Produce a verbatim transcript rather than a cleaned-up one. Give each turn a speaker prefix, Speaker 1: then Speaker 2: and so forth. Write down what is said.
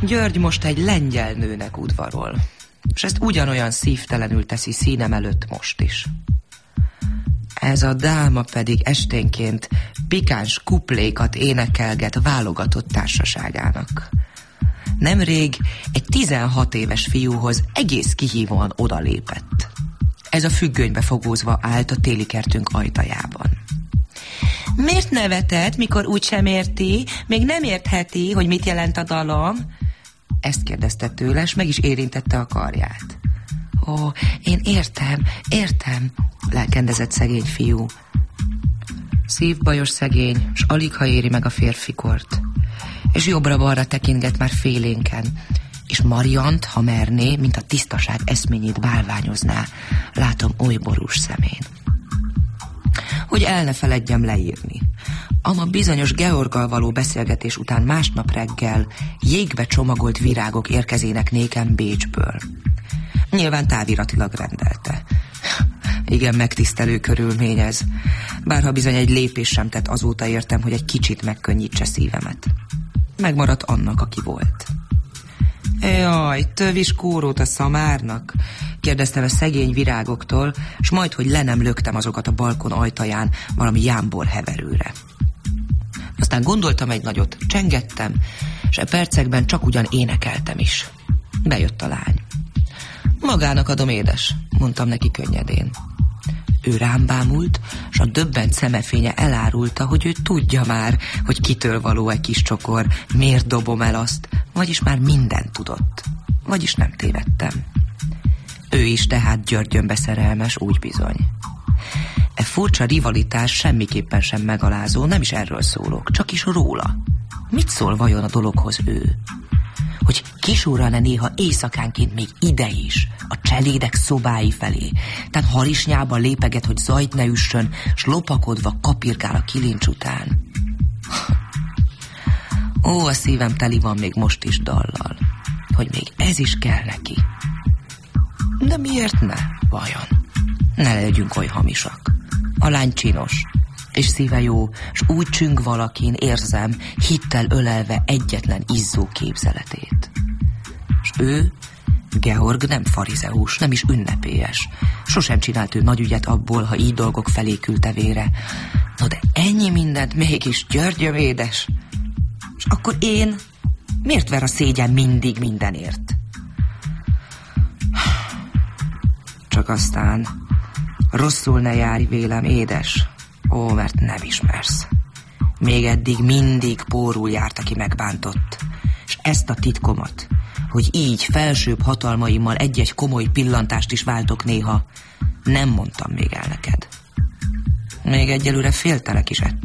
Speaker 1: György most egy lengyel nőnek udvarol, és ezt ugyanolyan szívtelenül teszi színem előtt most is. Ez a dáma pedig esténként pikáns kuplékat énekelget válogatott társaságának. Nemrég egy tizenhat éves fiúhoz egész kihívóan odalépett. Ez a függönybe fogózva állt a téli kertünk ajtajában. Miért nevetett, mikor úgysem érti, még nem értheti, hogy mit jelent a dalom? Ezt kérdezte tőle, és meg is érintette a karját. Ó, én értem, értem, lelkendezett szegény fiú. Szívbajos szegény, s aligha éri meg a férfikort. És jobbra-balra tekintget már félénken, és Mariant, ha merné, mint a tisztaság eszményét bálványozná, látom oly borús szemén. Hogy el ne feledjem leírni. Ama bizonyos Georggal való beszélgetés után másnap reggel jégbe csomagolt virágok érkezének nékem Bécsből. Nyilván táviratilag rendelte. Igen, megtisztelő körülmény ez. Bárha bizony egy lépés sem tett azóta értem, hogy egy kicsit megkönnyítse szívemet. Megmaradt annak, aki volt. Jaj, tövis kórót a szamárnak? Kérdeztem a szegény virágoktól, s majd, hogy le nem löktem azokat a balkon ajtaján valami jámbor heverőre. Aztán gondoltam egy nagyot, csengettem, s e percekben csak ugyan énekeltem is. Bejött a lány. Magának adom, édes, mondtam neki könnyedén. Ő rám bámult, s a döbbent szemefénye elárulta, hogy ő tudja már, hogy kitől való egy kis csokor, miért dobom el azt, vagyis már mindent tudott. Vagyis nem tévedtem. Ő is tehát Györgyönbe szerelmes, úgy bizony. E furcsa rivalitás semmiképpen sem megalázó, nem is erről szólok, csak is róla. Mit szól vajon a dologhoz ő? Hogy kisúrra-e néha éjszakánként még ide is, a cselédek szobái felé, tehát harisnyába lépeget, hogy zajt ne üssön, s lopakodva kapirgál a kilincs után. Ó, a szívem teli van még most is dallal, hogy még ez is kell neki. De miért ne, vajon? Ne legyünk oly hamisak. A lány csinos, és szíve jó, s úgy csüng valakin, érzem, hittel ölelve egyetlen izzó képzeletét. S ő, Georg, nem farizeus, nem is ünnepélyes. Sosem csinált ő nagy ügyet abból, ha így dolgok felé küldte vére. No de ennyi mindent mégis, Györgyöm édes. És akkor én miért ver a szégyen mindig mindenért? Csak aztán rosszul ne járj vélem, édes. Ó, mert nem ismersz. Még eddig mindig pórul járt, aki megbántott. És ezt a titkomat, hogy így felsőbb hatalmaimmal egy-egy komoly pillantást is váltok néha, nem mondtam még el neked. Még egyelőre féltelek is ettől.